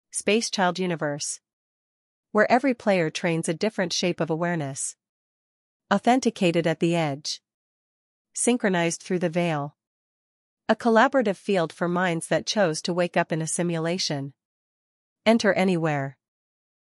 Space Child Universe, where every player trains a different shape of awareness. Authenticated at the edge. Synchronized through the veil. A collaborative field for minds that chose to wake up in a simulation. Enter anywhere.